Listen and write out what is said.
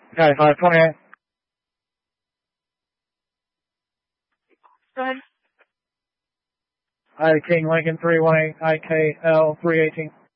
Okay, 528. Go ahead. I King Lincoln 318, IKL 318.